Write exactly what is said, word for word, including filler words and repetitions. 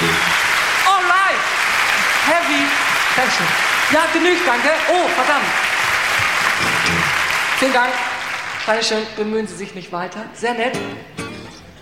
Alright. Heavy. Dankeschön. Ja, genügt, danke. Oh, verdammt. Vielen Dank. Dankeschön. Bemühen Sie sich nicht weiter. Sehr nett.